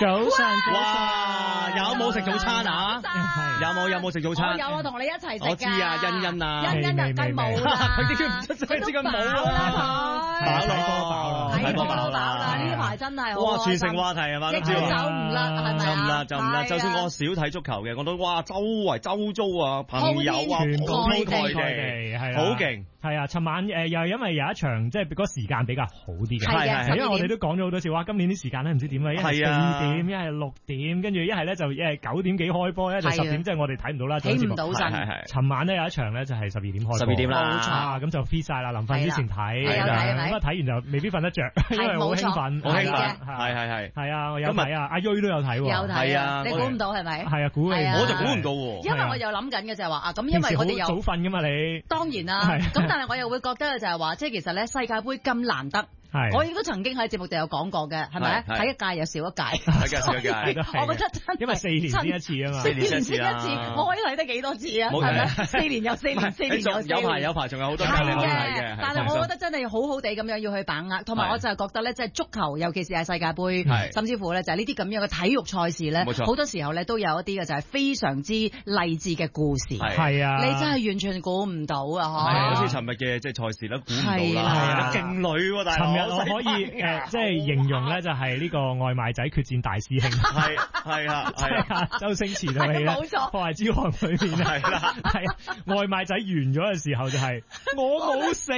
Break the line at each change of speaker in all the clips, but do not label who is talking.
早晨，
哇，有冇食早餐啊？有冇食早餐？
有啊，同你一齊食。
我知啊，欣欣啊，
欣欣就梗冇啦，
佢啲唔出聲，即刻冇啦，
睇波飽啦，呢排真係
哇，全城話題係嘛？
亦都走唔甩，係咪？
就唔甩。就算我少睇足球嘅，我都哇，周遭啊，朋友啊，
全部
鋪
開
地，
係
好勁。
係啊，尋晚又因為有一場即係嗰個時間比較好啲嘅，
係
因為我哋都講咗好多次，哇！今年啲時間咧唔知點啊，一係4點，一係6點，跟住一係咧就一係9點幾開波，一就10點，即係我哋睇唔到啦，
睇唔到身。
尋晚咧有一場咧就係12點開波
，12點啦，
冇錯，
咁就 fit 晒啦，臨瞓之前睇，咁睇完就未必瞓得着，因為好興奮，係啊，我有睇啊，阿瑞都有睇喎，
有睇啊，你估唔到係咪？
係啊，估你，
我就估唔到喎，
因為我又諗緊嘅就係話啊，咁因為我哋有
早瞓噶嘛你，
當然啦，咁但係我又會覺得就係話，即係其實咧世界盃咁難得。我亦都曾經喺節目度有講過嘅，係咪？睇一屆又少一屆，
少一屆。
我覺得真，
因為4年先一次啊嘛
，4年先一次，我可以睇得幾多次啊？係咪？4年有4年，4年有4年，
有排仲有好多
係嘅。但係我覺得真係好好地咁樣要去把握，同埋我就係覺得咧，即係足球，尤其是係世界盃，甚至乎咧就係呢啲咁樣嘅體育賽事咧，好多時候咧都有一啲嘅就係非常之勵志嘅故事。
係啊，
你真係完全估唔到啊！
好似尋日嘅即係賽事咧，估唔到啦，勁女喎大佬。
尋日我可以。即係形容咧，就係呢個外賣仔決戰大師兄，係啊，周星馳套戲咧，破壞之王裏面係啦，係外賣仔完咗嘅時候就係我冇死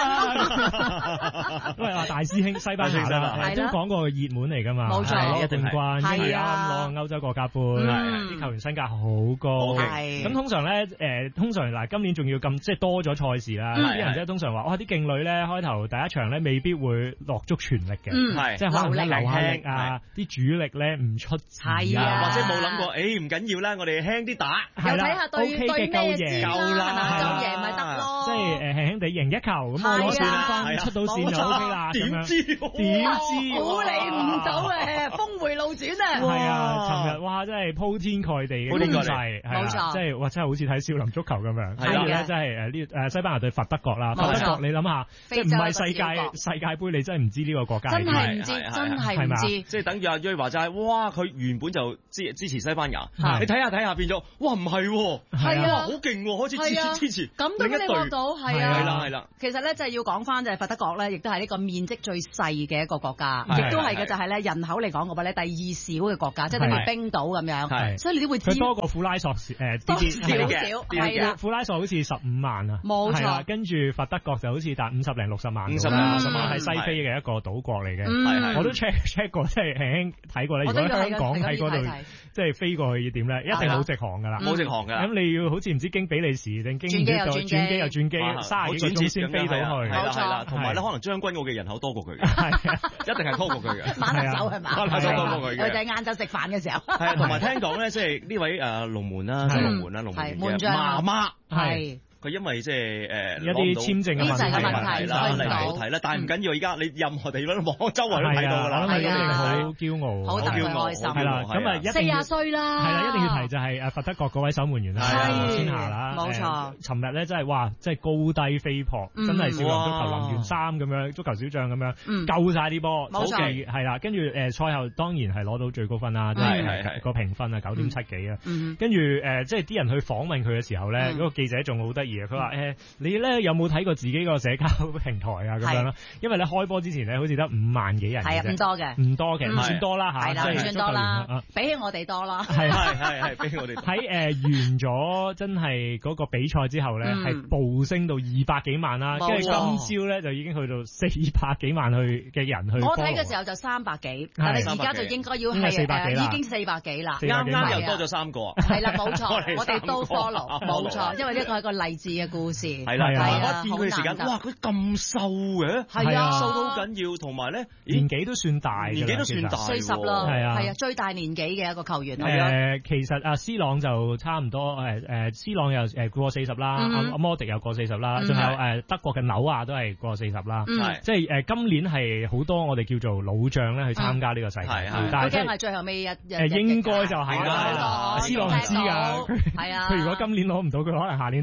啊，因為話大師兄西班牙啦，都講過熱門嚟噶嘛，
冇錯，
一定關，係啊，攞歐洲國家杯，啲球員身價好高，咁通常咧，通常嗱今年仲要咁即係多咗賽事啦，啲人即係通常話哇啲勁女咧開頭第一場咧未必會落足全力嘅，即係可能留下力啊，啲主力咧唔出字啊，
或者冇諗過，唔緊要啦，我哋輕啲打，
又睇下對咩
贏
夠啦，夠贏咪得咯，
即係輕輕地贏一球咁我攞3分出到線就 OK 啦，
點知
估你唔到嘅，峰回路轉啊！
係啊，尋日哇真係鋪天蓋地嘅攻勢，
冇錯，
即係哇真係好似睇少林足球咁樣，跟住咧真係西班牙對佛德國啦，佛德國你諗下，即係唔係世界盃你真係唔知呢個國家。
真係唔知，真係唔知，
即係等於阿瑞話齋，哇！佢原本就支持西班牙，你睇下變咗，哇！唔係喎，
係啊，
好勁喎，開始支持
咁都你覺到，係啊，
係啦。
其實咧就係要講翻就係佛德國咧，亦都係呢個面積最細嘅一個國家，亦都係嘅就係咧人口嚟講嘅話咧第2少嘅國家，即係等於冰島咁樣，所以你都會知
佢多過庫拉索
多少，係啦，
庫拉索好似15萬啊，
冇錯，
跟住佛德國就好似達50零60萬
，50萬
係西非嘅一個島國嚟嘅，我都 check 過，即係輕輕睇過咧。如果香港喺嗰度，即係飛過去要點咧？一定冇直航噶啦，
冇直航噶。
咁你要好似唔知經比利時定經轉機又轉機，30幾個鐘先飛到去。
冇錯，同埋咧可能將軍澳嘅人口多過佢嘅，一定係多過佢嘅。
晚黑走係嘛？
晚黑走多過佢嘅。
佢哋晏晝食飯嘅時候。
係啊，同埋聽講咧，即係呢位龍門啦，龍門嘅媽媽係。佢因為即係
一啲簽證嘅問
題
啦，嚟到睇啦，但係唔緊要，而家你任何地方都望周圍都睇到㗎啦，
係一定好驕傲，
好特別開心，
係啦，咁啊
40歲啦，
係啦，一定要提就係佛德國嗰位守門員啦，先下啦，
冇錯。
尋日咧真係哇，即係高低飛撲，真係少林足球林源3咁樣，足球小將咁樣救晒啲波，
冇錯，
係啦，跟住賽後當然係攞到最高分啦，即係個評分啊9.7幾啊，跟住即係啲人去訪問佢嘅時候咧，嗰個記者仲好得意啊，佢話你咧有冇睇過自己個社交平台啊咁樣咯？因為咧開波之前咧好似得5萬幾人，
係啊，唔多嘅，
唔算多啦嚇，
係啦，唔算多啦，比起我哋多啦，
係
比起我哋
喺完咗真係嗰個比賽之後咧，係暴升到200幾萬啦，跟住今朝咧就已經去到400幾萬嘅人去。
我睇嘅時候就300幾，但係而家就應該要係已經400幾啦，
啱又多咗3個，
係啦，冇錯，我哋都 follow，冇錯，因為呢個係個勵志嘅故事，
係啦，我見佢時間，哇，佢咁瘦嘅，
係啊，
瘦到好緊要，同埋咧
年紀都算大，
年紀都算大
，40啦，係啊，最大年紀嘅一個球員。
其實阿斯朗就差唔多，斯朗又過40啦，阿摩迪又過40啦，仲有德國嘅紐亞都係過40啦，即係今年係好多我哋叫做老將咧去參加呢個世界，
但係最後尾
應該就係啦，斯朗唔知㗎，
係啊，
佢如果今年攞唔到，佢可能下年都繼續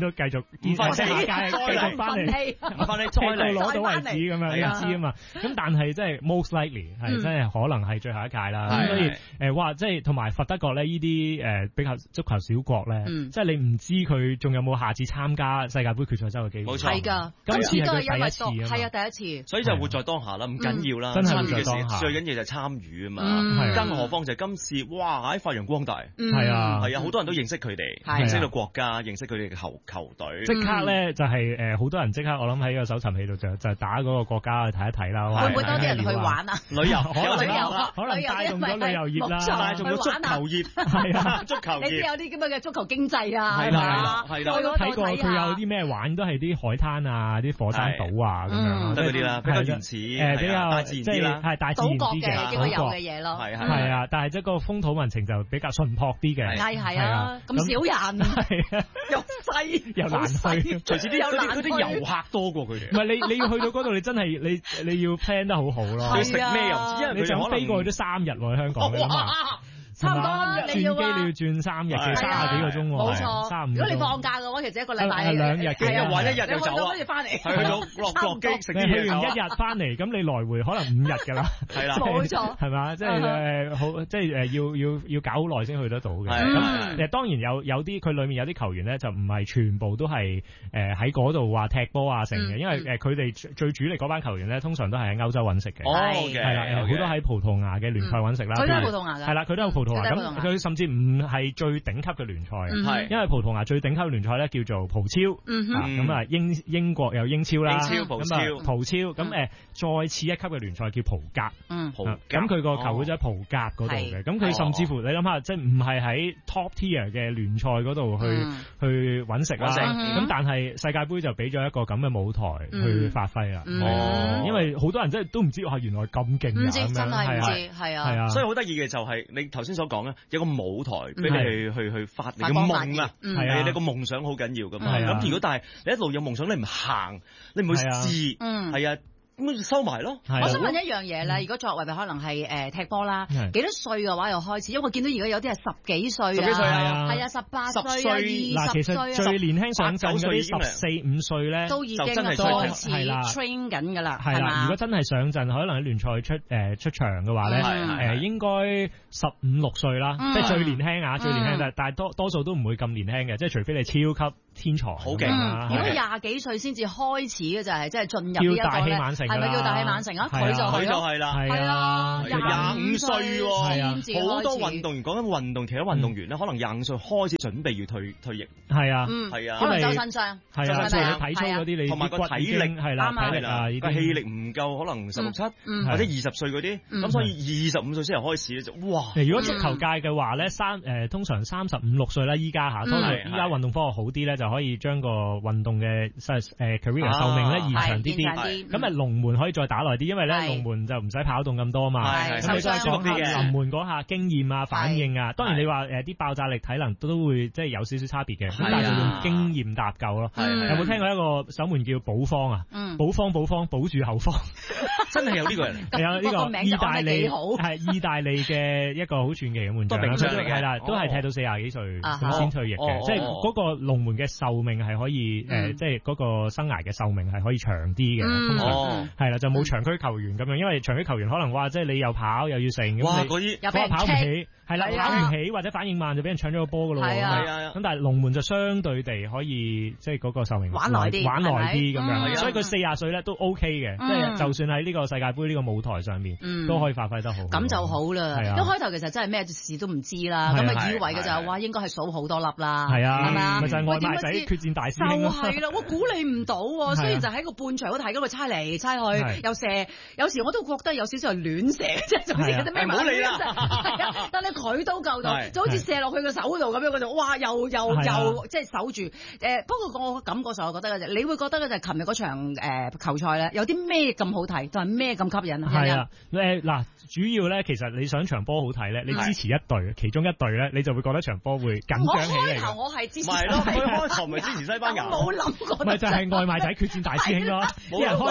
唔翻世界繼續翻嚟，再嚟攞到為止咁樣，你知啊嘛。咁但係即係 most likely 係真係可能係最後一屆啦。所以哇，即係同埋佛德國咧呢啲比較足球小國咧，即係你唔知佢仲有冇下次參加世界盃決賽周嘅機會。
冇錯，
係㗎，
今次係佢第一次
係啊，第一次。
所以就活在當下啦，唔緊要啦，
真係
參與嘅
當下
事，最緊要就係參與啊嘛。更何況就係今次，哇！喺發揚光大，
係啊，
係啊，好多人都認識佢哋，認識到國家，認識佢哋嘅球隊。
即刻咧就係好多人即刻，我諗喺個搜尋器度就打嗰個國家去睇一睇啦。
會唔會多啲人去玩啊？
旅遊
可能帶動咗旅遊業啦，
帶動咗足球業，係啊，足球業。
你知有啲咁嘅足球經濟啊？
係啦，係啦。
我都睇過佢有啲咩玩，都係啲海灘啊、啲火山島啊咁樣，
得嗰啲啦，比較原始，比較大自然啲啦，
係大自然啲嘅，
應該有嘅嘢咯。
係啊，但係即係個風土民情就比較淳樸啲嘅。
係啊，咁少人，又細又難去，
隨時啲嗰啲遊客多過佢哋。
唔係你要去到嗰度，你真係你要 plan 得好好咯。
你食咩又唔知，因為
你想飛過去都3日喎，香港
差唔多啦，
轉機你要轉3日嘅30幾個鐘喎，
冇錯。
差唔多。
如果你放假嘅話，其實1個禮拜
係2日嘅，
一玩1日就走啊，
跟住翻嚟，
去到落機食啲嘢，
去完1日翻嚟，咁你來回可能5日㗎啦，
係啦，
冇錯，
係嘛？即係好，即係要搞好耐先去得到嘅。咁當然有啲佢裡面有啲球員咧，就唔係全部都係喺嗰度話踢波啊成嘅，因為佢哋最主力嗰班球員咧，通常都係喺歐洲揾食嘅，係啦，好多喺葡萄牙嘅聯賽揾食啦。
佢都係葡萄牙㗎，係
啦，佢都係葡萄牙咁佢。甚至唔係最頂級嘅聯賽，因為葡萄牙最頂級嘅聯賽咧叫做葡超，咁啊英國有英超啦，葡超咁再次一級嘅聯賽叫葡甲，咁佢個球會就喺葡甲嗰度嘅，咁佢甚至乎你諗下，即係唔係喺 top tier 嘅聯賽嗰度去揾食啦，咁但係世界盃就俾咗一個咁嘅舞台去發揮啦，因為好多人真係都唔知原來咁勁㗎，
唔知真係唔知，係啊，
所以好得意嘅就係你頭先所講咧，有個舞台俾你去發你嘅夢啊，係啊，你個夢想好緊要噶嘛。咁如果但係你一路有夢想，你唔行，你唔去試，係啊，咁收埋咯。
我想問一樣嘢咧，如果作為可能係踢波啦，幾多歲嘅話又開始？因為我見到而家有啲係10幾歲啊，係啊18歲啊20歲啊，
其實最年輕上陣嗰啲14、15歲咧，
都已經開始 train 緊㗎啦，係嘛？
如果真係上陣，可能喺聯賽出場嘅話咧，應該15、16歲啦，即係最年輕啊，最年輕，但係多數都唔會咁年輕嘅，即係除非你超級天才，
好勁啊！
如果20幾歲先至開始嘅就係即係進入呢一個咧，係咪叫大器晚成啊？佢就係啦，
係啊
，25歲喎，好多運動員講緊運動，其他運動員咧，可能25歲開始準備要退役，
係啊，
係啊，
可能周身傷，
係啊，你體操嗰啲你
同埋個體力係啦，體力啊，個氣力唔夠，可能16、17或者20歲嗰啲，咁所以25歲先係開始咧，就哇！
如果足球界嘅話咧，通常35、36歲啦，依家嚇，當然依家運動科學好啲咧，就可以將個運動嘅career 壽命咧延長啲，咁龍門可以再打耐啲，因為咧龍門就唔使跑動咁多嘛，咁你再講下龍門嗰下經驗啊、反應啊，當然你話啲爆炸力、體能都會即係有少少差別嘅，咁但係就用經驗搭救咯。有冇聽過一個守門叫保方啊？保方保住後方，
真係有呢個人，
有呢個意大利係意大利嘅一個好傳奇嘅門將，係啦，都係踢到40幾歲咁先退役嘅，即係嗰個龍門嘅壽命係可以即係嗰個生涯嘅壽命係可以長啲嘅，通常係啦，就冇長區球員咁樣，因為長區球員可能話即係你又跑又要成，咁你跑唔起，係啦，跑唔起或者反應慢就俾人搶咗個波噶咯，咁但係龍門就相對地可以即係嗰個壽命
玩耐啲
咁樣，所以佢40歲咧都 OK 嘅，即係就算喺呢個世界盃呢個舞台上面都可以發揮得好，
咁就好啦。一開頭其實真係咩事都唔知啦，咁啊以為嘅就係哇應該係數好多粒啦，係啊，
咪就係外賣仔決戰大師兄咯，
係啦，我估你唔到，雖然就喺個半場嗰度睇嗰度猜嚟猜去又射，有時我都覺得有少少係亂射，即係總之嗰啲咩冇理啦，但係佢都夠到，就好似射落去個手度咁樣，我就哇又即係守住。不過我感覺上我覺得嘅就，你會覺得嘅就係琴日嗰場球賽咧，有啲咩咁好睇，同埋咩咁吸引啊？
係啊，嗱，主要咧其實你想場波好睇咧，你支持一隊，其中一隊咧，你就會覺得場波會緊張起嚟。
開頭我係支持，
係咯，開頭咪支持西班牙，
冇諗過，
咪就係外賣仔決戰大師兄咯。啲人開頭都係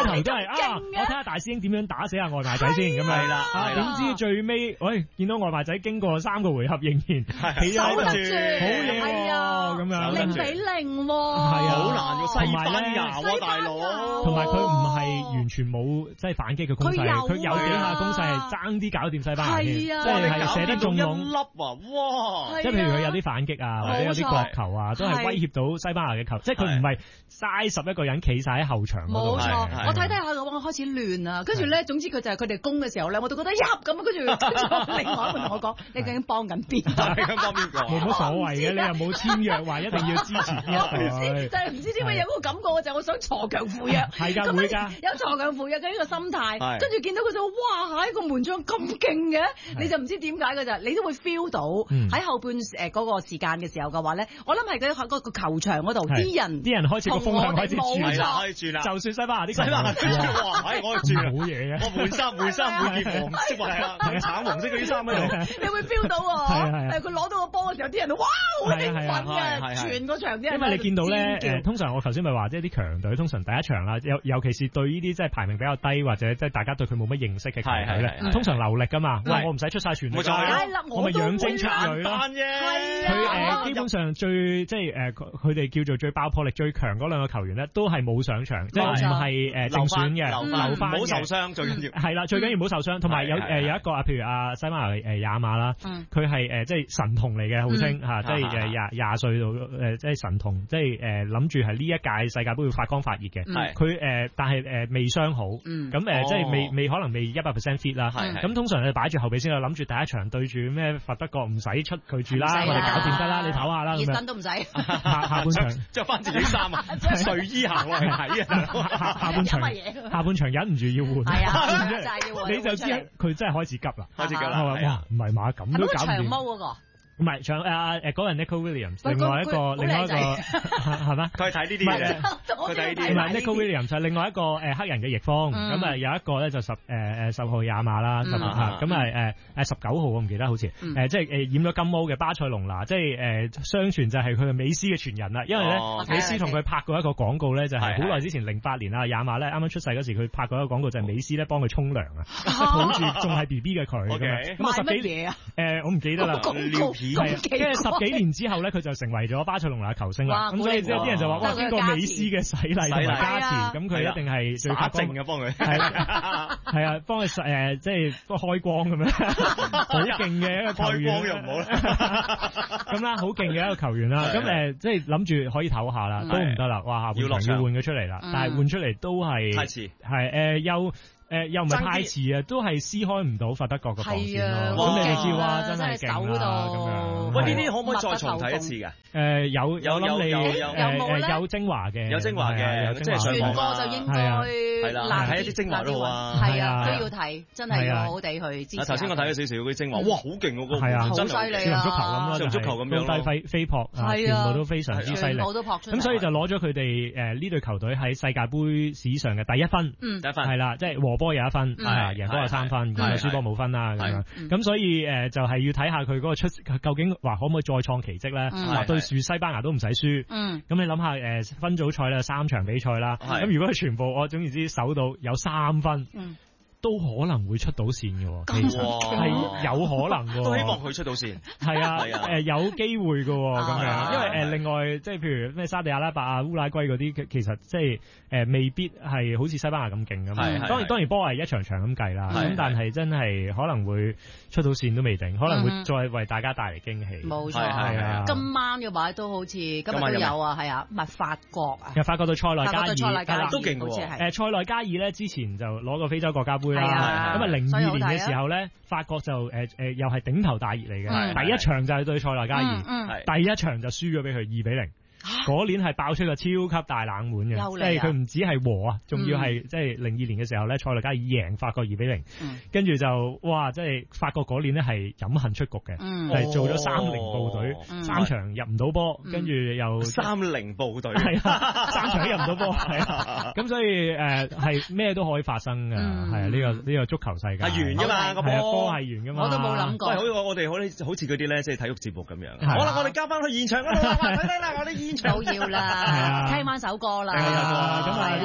我睇下大師兄點樣打死下外賣仔先咁樣。係啦，點知最尾，喂，見到外賣仔經過3個回合仍然企喺度，好嘢喎，咁樣
0-0，
係啊，
好難喎，西班牙喎大佬，同
埋佢唔係完全冇即係反擊嘅攻勢，佢有幾下攻勢係爭啲搞掂西班牙嘅，即係射得中籠
一粒啊，哇！
即係譬如佢有啲反擊啊，或者有啲角球啊，都係威脅到西班牙嘅球，即係佢唔係嘥11個人企晒喺後場嗰度。
冇錯，我睇下我開始亂啊，跟住咧，總之佢就係佢哋攻嘅時候咧，我都覺得入咁，跟住另外一個同我講，你究竟幫緊邊？
幫邊個？
冇乜所謂嘅，你又冇簽約話一定要支持邊一隊。
就係唔知點解有嗰個感覺，就係我想鋤強扶弱。
係㗎，會㗎。
有鋤強扶弱嘅呢個心態，跟住見到佢就哇，一個門將咁勁嘅，你就唔知點解㗎咋，你都會 feel 到喺後半嗰個時間嘅時候嘅話咧，我諗係喺個球場嗰度啲人
開始個風向開始
轉啦，
就算西班牙啲
西班牙哇，我轉
冇嘢嘅，
我換衫換件黃色係啊，橙黃色嗰啲衫喺度，
你會 feel 到喎，佢攞到個波嘅時候，啲人都哇好興奮嘅，全個場啲人。
因為你見到咧，通常我頭先咪話，即係啲強隊通常第一場啦，尤其是對呢啲即係排名比較低或者即係大家對佢冇乜認識嘅球隊咧，通常流力㗎嘛，我唔使出晒全力，我咪養精蓄銳咯。佢基本上最即係佢哋叫做最爆破力最強嗰兩個球員咧，都係冇上場，即係唔係正選嘅，留翻，
唔好受傷最緊要。
係啦，最緊要唔好受傷，同埋有一個啊，譬如啊西班牙也馬啦，佢係即係神童嚟嘅，號稱嚇，即係廿歲到即係神童，即係諗住係呢一屆世界盃會發光發熱嘅。佢但係未傷好，咁即係未可能未100% fit 啦。咁通常你擺住後備先啦，諗住第一場對住咩佛德國唔使出佢住啦，我哋搞掂得啦，你唞下啦。
熱身都唔使。
下半場
着翻自己衫啊，睡衣行落去睇啊。
下半場忍唔住要換。
係啊，
你就知佢真係開始急啦，
開始急啦。
哇，唔係嘛，咁都搞唔掂。
長毛嗰個。
唔係長嗰個 Nico Williams，另外一個係咩？
佢係睇呢啲嘅，佢睇呢啲。
唔係 Nico Williams 係另外一個黑人嘅翼鋒，咁有一個咧就10號也馬啦，咁係19號我唔記得好似，即係染咗金毛嘅巴塞隆拿，即係相傳就係佢係美斯嘅傳人啦，因為咧美斯同佢拍過一個廣告咧，就係好耐之前08年啊，也馬咧啱啱出世嗰時，佢拍過一個廣告就係美斯咧幫佢沖涼啊，抱住仲係 BB 嘅佢咁啊，咁10幾年我唔記得啦。係啊，跟住10幾年之後咧，佢就成為咗巴塞隆拿球星啦。咁所以之後啲人就話：哇，經過美斯嘅洗禮同埋加持，咁佢一定係最發正嘅幫佢。係啊，幫佢即係開光咁樣，好勁嘅一個球員。開光又唔好啦。咁啦，好勁嘅一個球員啦。咁即係諗住可以唞下啦，都唔得啦。哇，下半場要換佢出嚟啦，但係換出嚟都係太遲。係又唔係太遲啊，都係撕開唔到法德國嘅防線咯。咁你哋知哇，真係勁啦咁樣。
喂，呢啲可唔可以再重睇一次㗎？有
精華嘅，
有精華嘅，即係
全個就應該
係啦，睇一啲精華都好啊。
係啊，都要睇，真係要好好地去支持。
頭先我睇咗少少嗰啲精華，哇，好勁喎！嗰個
好犀利啊，
足球咁咯，足球咁樣高低飛撲，全部都非常之犀利。咁所以就攞咗佢哋呢隊球隊喺世界盃史上嘅第一分，係啦，即係和波有1分，贏波有3分，輸波冇分啦咁樣。咁所以就係要睇下佢嗰個究竟話可唔可以再創奇蹟咧？對住西班牙都唔使輸。咁你諗下分組賽咧3場比賽啦，咁如果佢全部我總言之守到有3分。都可能會出到線嘅喎，其實係有可能嘅。
都希望佢出到線。係
啊，有機會嘅喎咁樣，因為另外即係譬如咩沙地阿拉伯啊、烏拉圭嗰啲，其實即係未必係好似西班牙咁勁㗎嘛。當然波係一場場咁計啦，咁但係真係可能會出到線都未定，可能會再為大家帶嚟驚喜。
冇錯，係啊。今晚嘅話都好似今日都有啊，係啊，咪法國啊。
法國對塞內加爾，
都勁喎。
塞內加爾咧之前就攞過非洲國家杯啦，咁啊02年嘅時候咧，法國就又係頂頭大熱嚟嘅，第一場就係對塞內加爾，第一場就輸咗俾佢2-0。嗰年係爆出個超級大冷門嘅，即係佢唔止係和啊，仲要係即係02年嘅時候咧，塞內加爾贏法國2-0，跟住就哇，即係法國嗰年咧係飲恨出局嘅，係做咗3-0部隊，3場入唔到波，跟住又
3-0部隊，
係啊，3場都入唔到波，係啊，咁所以係咩都可以發生㗎，係啊，呢個足球世界
係完㗎嘛，個
波係完㗎嘛，
我都冇諗過。
喂，我哋好似嗰啲咧，即係體育節目咁樣。好啦，我哋交翻去現場嗰度啦，睇睇啦，我哋現場
都要啦，聽翻首歌啦。
咁呢首就係嚟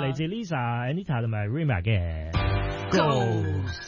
嚟自 Lisa、Anita 同埋 Rima 嘅 Ghost。